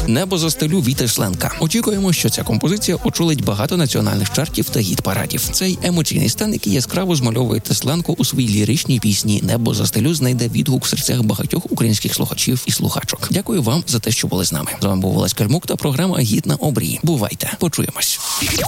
«Небо застелю» Віти Шленка. Очікуємо, що ця композиція очолить багато національних чартів та гіт-парадів. Цей емоційний стан, який яскраво змальовує Тесленко у своїй ліричній пісні «Небо застелю», знайде відгук в серцях багатьох українських слухачів і слухачок. Дякую вам за те, що були з нами. З вами був Олесь Кальмук та програма «Гід на обрії». Бувайте. Почуємось.